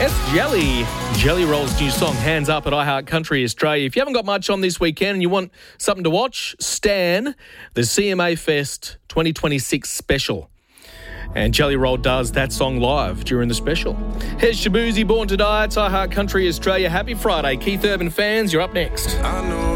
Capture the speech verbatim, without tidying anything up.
S Jelly. Jelly Roll's new song, Hands Up, at iHeart Country Australia. If you haven't got much on this weekend and you want something to watch, Stan, the C M A Fest twenty twenty-six special. And Jelly Roll does that song live during the special. Here's Shabuzi, Born to Die. It's iHeart Country Australia. Happy Friday. Keith Urban fans, you're up next. I know